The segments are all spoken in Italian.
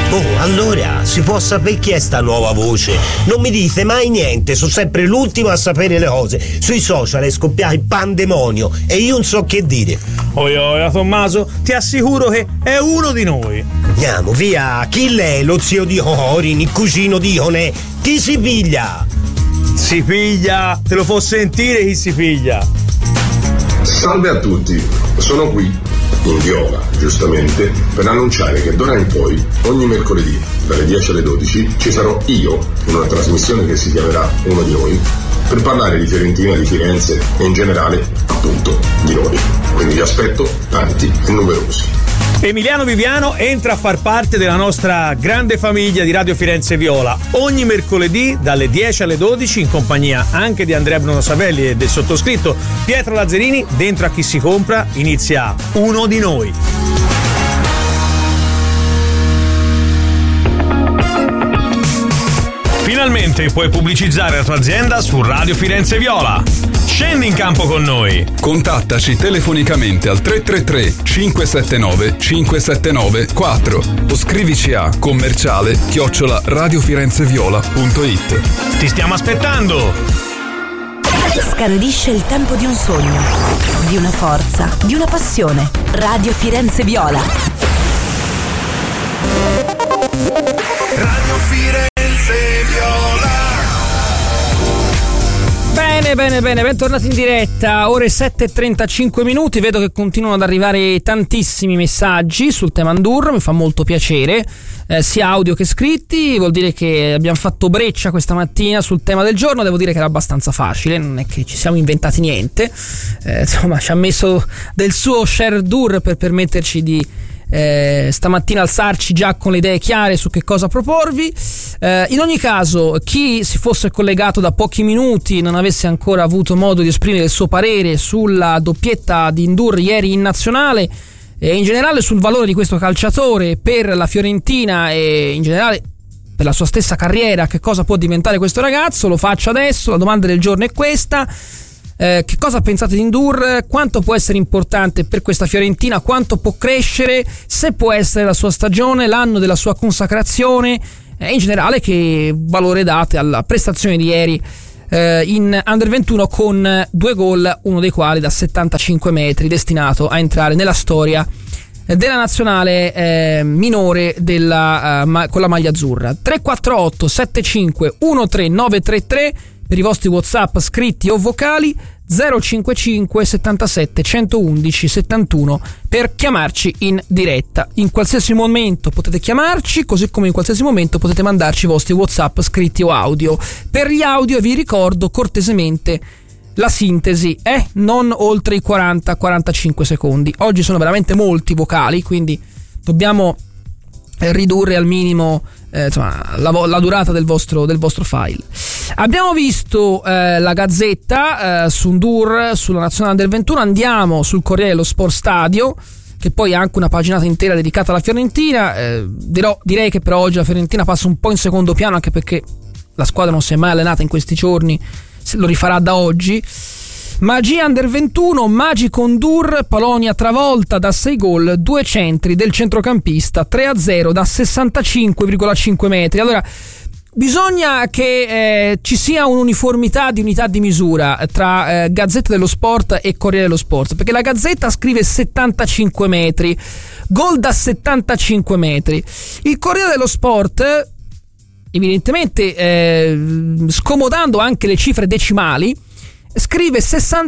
Oh, allora, si può sapere chi è sta nuova voce? Non mi dite mai niente, sono sempre l'ultimo a sapere le cose. Sui social è scoppiato il pandemonio e io non so che dire. Oia, Tommaso, ti assicuro che è uno di noi. Andiamo, via, chi lei? Lo zio di Orin, il cugino di Onè? Chi si piglia? Si piglia, te lo può sentire chi si piglia. Salve a tutti, sono qui, in Viola, giustamente, per annunciare che d'ora in poi, ogni mercoledì, dalle 10 alle 12, ci sarò io, in una trasmissione che si chiamerà Uno di Noi, per parlare di Fiorentina, di Firenze e in generale, appunto, di noi. Quindi vi aspetto tanti e numerosi. Emiliano Viviano entra a far parte della nostra grande famiglia di Radio Firenze Viola ogni mercoledì dalle 10 alle 12 in compagnia anche di Andrea Bruno Savelli e del sottoscritto Pietro Lazzarini. Dentro a Chi si compra inizia Uno di Noi. Finalmente puoi pubblicizzare la tua azienda su Radio Firenze Viola. Scendi in campo con noi. Contattaci telefonicamente al 333 579 579 4 o scrivici a commerciale@radiofirenzeviola.it. Ti stiamo aspettando. Scandisce il tempo di un sogno, di una forza, di una passione. Radio Firenze Viola. Radio Firenze Viola. Bene, bentornati in diretta, ore 7:35 minuti, vedo che continuano ad arrivare tantissimi messaggi sul tema Ndur, mi fa molto piacere, sia audio che scritti, vuol dire che abbiamo fatto breccia questa mattina sul tema del giorno, devo dire che era abbastanza facile, non è che ci siamo inventati niente, insomma ci ha messo del suo share Ndur per permetterci di stamattina alzarci già con le idee chiare su che cosa proporvi. In ogni caso, chi si fosse collegato da pochi minuti non avesse ancora avuto modo di esprimere il suo parere sulla doppietta di Ndur ieri in nazionale e in generale sul valore di questo calciatore per la Fiorentina e in generale per la sua stessa carriera, che cosa può diventare questo ragazzo, lo faccio adesso. La domanda del giorno è questa: che cosa pensate di Ndur? Quanto può essere importante per questa Fiorentina? Quanto può crescere? Se può essere la sua stagione, l'anno della sua consacrazione, in generale che valore date alla prestazione di ieri in Under 21 con 2 gol, uno dei quali da 75 metri, destinato a entrare nella storia della nazionale minore con la maglia azzurra. 348 75 13933 per i vostri WhatsApp scritti o vocali, 055 77 111 71 per chiamarci in diretta. In qualsiasi momento potete chiamarci, così come in qualsiasi momento potete mandarci i vostri WhatsApp scritti o audio. Per gli audio vi ricordo cortesemente la sintesi è non oltre i 40-45 secondi. Oggi sono veramente molti vocali, quindi dobbiamo ridurre al minimo la durata del vostro file. Abbiamo visto la Gazzetta su Ndur, sulla nazionale del 21. Andiamo sul Corriere dello Sport Stadio, che poi ha anche una paginata intera dedicata alla Fiorentina. Direi che per oggi la Fiorentina passa un po' in secondo piano, anche perché la squadra non si è mai allenata in questi giorni, lo rifarà da oggi. Magia Under 21, magico Ndur, Polonia travolta da 6 gol, 2 centri del centrocampista, 3-0 da 65,5 metri. Allora, bisogna che ci sia un'uniformità di unità di misura tra Gazzetta dello Sport e Corriere dello Sport, perché la Gazzetta scrive 75 metri, gol da 75 metri. Il Corriere dello Sport, evidentemente scomodando anche le cifre decimali, scrive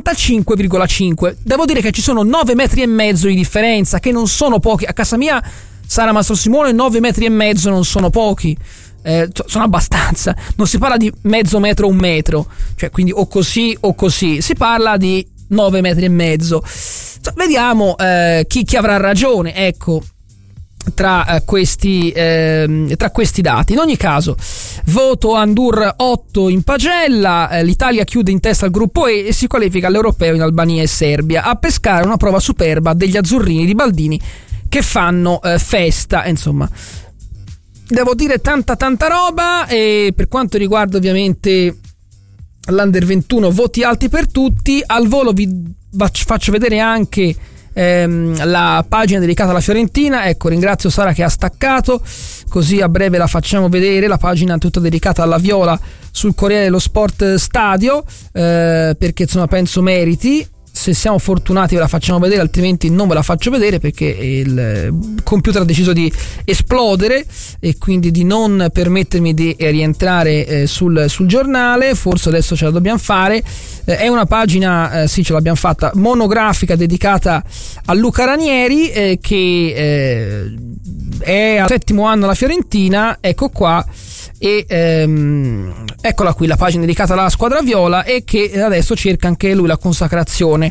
65,5. Devo dire che ci sono 9 metri e mezzo di differenza, che non sono pochi. A casa mia, Sara Mastro Simone, 9 metri e mezzo non sono pochi, sono abbastanza. Non si parla di mezzo metro o un metro, cioè quindi o così o così, si parla di 9 metri e mezzo. Vediamo chi avrà ragione, ecco, tra questi dati. In ogni caso, voto Ndur 8 in pagella, l'Italia chiude in testa al gruppo E e si qualifica all'Europeo in Albania e Serbia, a pescare una prova superba degli azzurrini di Baldini che fanno festa. Insomma, devo dire tanta roba. E per quanto riguarda ovviamente l'Under 21, voti alti per tutti. Al volo vi faccio vedere anche la pagina dedicata alla Fiorentina. Ecco, ringrazio Sara che ha staccato, così a breve la facciamo vedere, la pagina tutta dedicata alla Viola sul Corriere dello Sport Stadio, perché insomma penso meriti. Se siamo fortunati ve la facciamo vedere, altrimenti non ve la faccio vedere perché il computer ha deciso di esplodere e quindi di non permettermi di rientrare sul giornale. Forse adesso ce la dobbiamo fare. È una pagina, sì, ce l'abbiamo fatta, monografica dedicata a Luca Ranieri, che è al 7° anno alla Fiorentina. Ecco qua. E eccola qui la pagina dedicata alla squadra viola e che adesso cerca anche lui la consacrazione.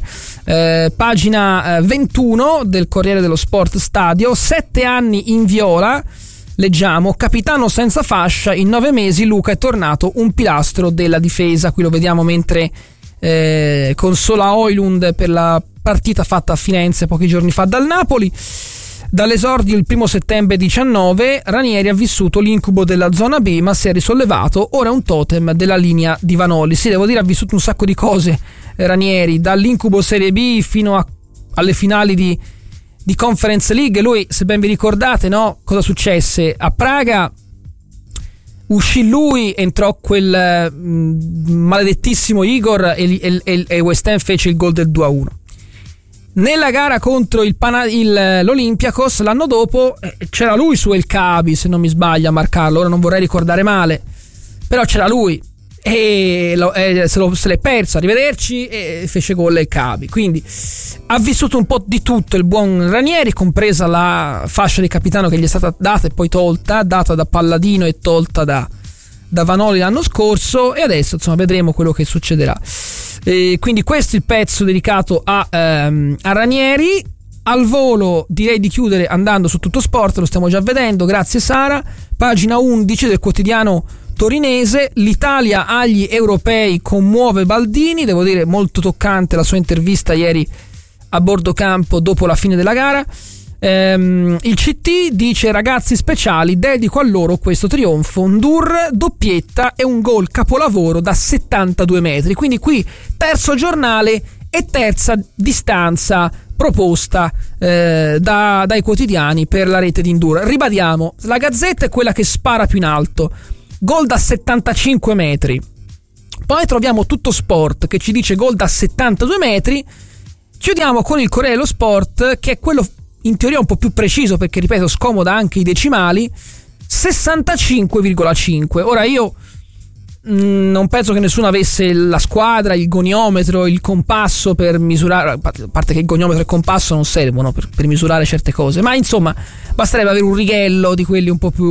Pagina 21 del Corriere dello Sport Stadio. 7 anni in viola, leggiamo: capitano senza fascia, in 9 mesi Luca è tornato un pilastro della difesa. Qui lo vediamo mentre consola Højlund per la partita fatta a Firenze pochi giorni fa dal Napoli. Dall'esordio il 1 settembre 19 Ranieri ha vissuto l'incubo della zona B, ma si è risollevato, ora è un totem della linea di Vanoli. Sì, devo dire, ha vissuto un sacco di cose Ranieri, dall'incubo Serie B fino alle finali di Conference League. Lui, se ben vi ricordate, no? Cosa successe? A Praga uscì lui, entrò quel maledettissimo Igor e West Ham fece il gol del 2-1. Nella gara contro l'Olympiakos l'anno dopo c'era lui su El Kaabi, se non mi sbaglio, a marcarlo. Ora non vorrei ricordare male, però c'era lui e se l'è persa. Arrivederci, e fece gol El Kaabi. Quindi ha vissuto un po' di tutto il buon Ranieri, compresa la fascia di capitano che gli è stata data e poi tolta, data da Palladino e tolta da Vanoli l'anno scorso, e adesso insomma vedremo quello che succederà. Quindi questo è il pezzo dedicato a Ranieri. Al volo direi di chiudere andando su Tutto Sport, lo stiamo già vedendo, grazie Sara. Pagina 11 del quotidiano torinese: l'Italia agli europei commuove Baldini. Devo dire molto toccante la sua intervista ieri a bordo campo dopo la fine della gara. Il CT dice: ragazzi speciali, dedico a loro questo trionfo. Ndur, doppietta e un gol capolavoro da 72 metri. Quindi qui terzo giornale e terza distanza proposta dai quotidiani per la rete di Ndur. Ribadiamo, la Gazzetta è quella che spara più in alto, gol da 75 metri. Poi troviamo Tutto Sport che ci dice gol da 72 metri. Chiudiamo con il Corriere dello Sport, che è quello in teoria un po' più preciso, perché ripeto scomoda anche i decimali, 65,5. Ora io non penso che nessuno avesse la squadra, il goniometro, il compasso per misurare, a parte che il goniometro e il compasso non servono per misurare certe cose, ma insomma basterebbe avere un righello di quelli un po' più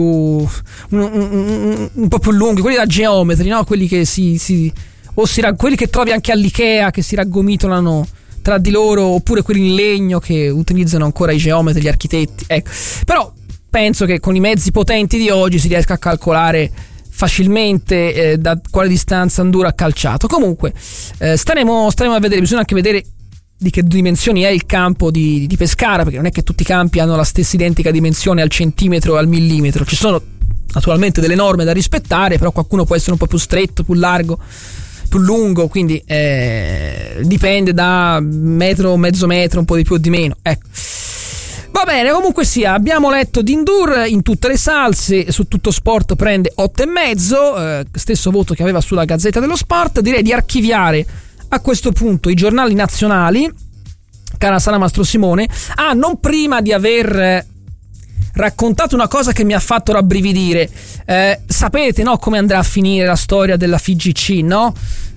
un po' più lunghi, quelli da geometri, no? Quelli che quelli che trovi anche all'Ikea, che si raggomitolano tra di loro, oppure quelli in legno che utilizzano ancora i geometri, gli architetti, ecco. Però penso che con i mezzi potenti di oggi si riesca a calcolare facilmente da quale distanza Ndur ha calciato. Comunque staremo a vedere, bisogna anche vedere di che dimensioni è il campo di Pescara, perché non è che tutti i campi hanno la stessa identica dimensione al centimetro o al millimetro. Ci sono naturalmente delle norme da rispettare, però qualcuno può essere un po' più stretto, più largo, più lungo, quindi dipende da metro, mezzo metro, un po' di più o di meno, ecco. Va bene, comunque sia, abbiamo letto di Ndur in tutte le salse. Su Tutto Sport prende 8,5, stesso voto che aveva sulla Gazzetta dello Sport. Direi di archiviare a questo punto i giornali nazionali, cara Sara Mastro Simone, non prima di aver raccontato una cosa che mi ha fatto rabbrividire. Sapete, no, come andrà a finire la storia della FIGC, no?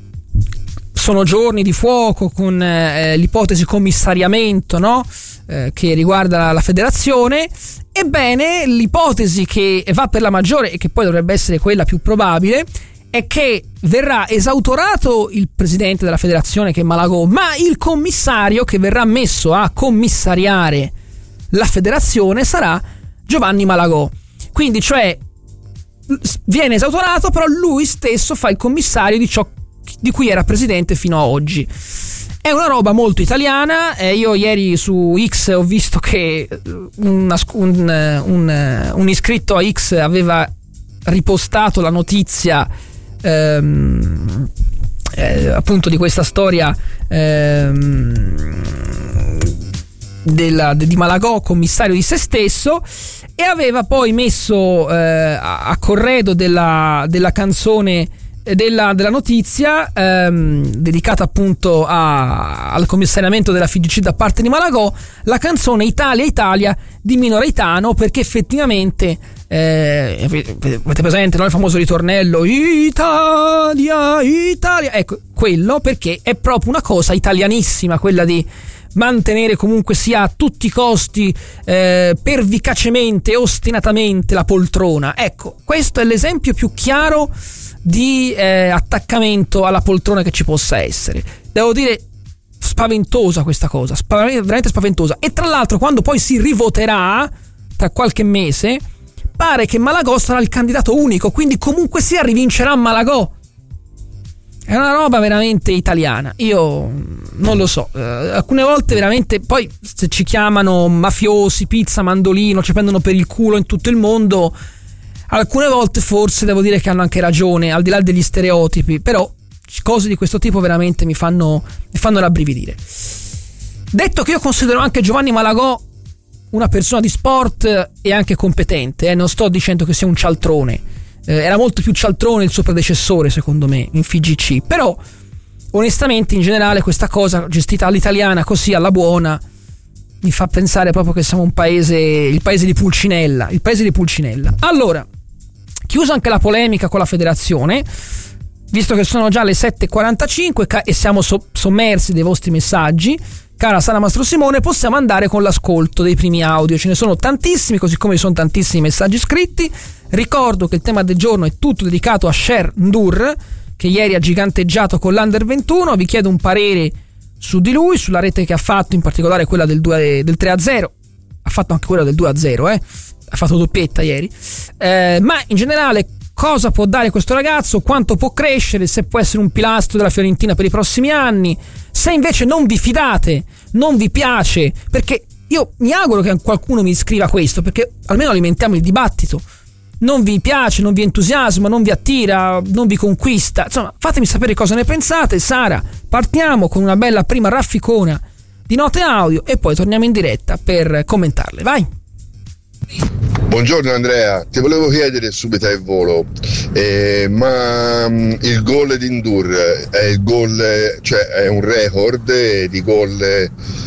Sono giorni di fuoco con l'ipotesi commissariamento, no? Che riguarda la federazione. Ebbene, l'ipotesi che va per la maggiore e che poi dovrebbe essere quella più probabile è che verrà esautorato il presidente della federazione, che è Malagò, ma il commissario che verrà messo a commissariare la federazione sarà Giovanni Malagò. Quindi, cioè, viene esautorato, però lui stesso fa il commissario di ciò di cui era presidente fino a oggi. È una roba molto italiana. Io ieri su X ho visto che un iscritto a X aveva ripostato la notizia appunto di questa storia di Malagò, commissario di se stesso, e aveva poi messo a corredo della canzone della notizia dedicata appunto al commissariamento della FIGC da parte di Malagò, la canzone Italia Italia di Mino Reitano, perché effettivamente avete presente, no, il famoso ritornello Italia Italia, ecco quello, perché è proprio una cosa italianissima quella di mantenere comunque sia a tutti i costi pervicacemente, ostinatamente la poltrona. Ecco, questo è l'esempio più chiaro di attaccamento alla poltrona che ci possa essere. Devo dire, spaventosa questa cosa, veramente spaventosa. E tra l'altro, quando poi si rivoterà tra qualche mese, pare che Malagò sarà il candidato unico, quindi comunque sia rivincerà Malagò. È una roba veramente italiana. Io non lo so, alcune volte veramente, poi se ci chiamano mafiosi, pizza, mandolino, ci prendono per il culo in tutto il mondo, alcune volte forse devo dire che hanno anche ragione, al di là degli stereotipi, però cose di questo tipo veramente mi fanno rabbrividire. Detto che io considero anche Giovanni Malagò una persona di sport e anche competente, non sto dicendo che sia un cialtrone, era molto più cialtrone il suo predecessore secondo me in FIGC, però onestamente in generale questa cosa gestita all'italiana così alla buona mi fa pensare proprio che siamo il paese di Pulcinella. Allora, chiusa anche la polemica con la federazione, visto che sono già le 7:45 e siamo sommersi dei vostri messaggi, cara Sara Mastro Simone, possiamo andare con l'ascolto dei primi audio. Ce ne sono tantissimi, così come ci sono tantissimi messaggi scritti. Ricordo che il tema del giorno è tutto dedicato a Cher Ndur, che ieri ha giganteggiato con l'Under 21. Vi chiedo un parere su di lui, sulla rete che ha fatto, in particolare quella del 3-0. Ha fatto anche quella del 2-0, ha fatto doppietta ieri. Ma in generale, cosa può dare questo ragazzo, quanto può crescere, se può essere un pilastro della Fiorentina per i prossimi anni, se invece non vi fidate, non vi piace, perché io mi auguro che qualcuno mi scriva questo, perché almeno alimentiamo il dibattito. Non vi piace, non vi entusiasma, non vi attira, non vi conquista, insomma fatemi sapere cosa ne pensate. Sara, partiamo con una bella prima rafficona di note audio e poi torniamo in diretta per commentarle, vai. Buongiorno Andrea, ti volevo chiedere subito al volo, ma il gol di Ndur è il gol, cioè è un record di gol